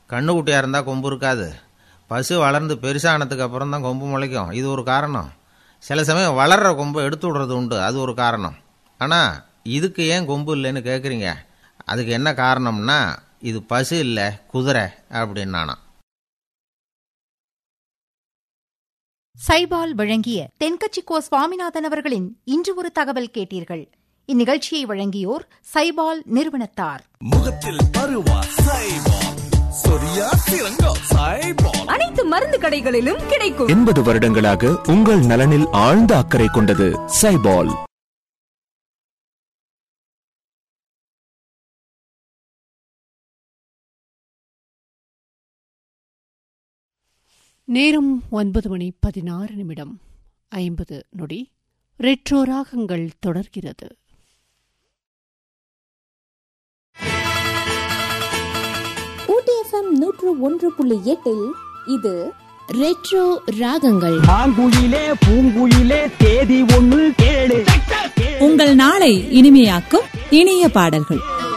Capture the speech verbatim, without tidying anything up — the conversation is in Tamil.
கண்ணுக்குட்டியாக இருந்தால் கொம்பு இருக்காது. பசு வளர்ந்து பெருசானதுக்கு அப்புறம் தான் கொம்பு முளைக்கும். இது ஒரு காரணம். சில சமயம் வளர்கிற கொம்பை எடுத்து விடுறது உண்டு, அது ஒரு காரணம். ஆனால் இதுக்கு ஏன் கொம்பு இல்லைன்னு கேட்குறீங்க. அதுக்கு என்ன காரணம்னா, இது பசு இல்லை குதிரை அப்படின்னானா. சைபால் வழங்கிய தென்கட்சி கோ சுவாமிநாதன் அவர்களின் இன்று ஒரு தகவல் கேட்டீர்கள். இந்நிகழ்ச்சியை வழங்கியோர் சைபால் நிறுவனத்தார். முகத்தில் பருவா சைபால், சொரியா சிறங்கா சைபால், அனைத்து மருந்து கடைகளிலும் கிடைக்கும். எண்பது வருடங்களாக உங்கள் நலனில் ஆழ்ந்த அக்கறை கொண்டது சைபால். நேரம் ஒன்பது மணி பதினாறு நிமிடம் ஐம்பது நொடி. ரெட்ரோ ராகங்கள் தொடர்கிறது. ஊட்டி எஃப்எம் நூற்று ஒன்று புள்ளி எட்டில் இது ரெட்ரோ ராகங்கள். ஆங்குயிலே பூங்குயிலே தேதி ஒன்று கேளு. உங்கள் நாளை இனிமையாக்கும் இனிய பாடல்கள்.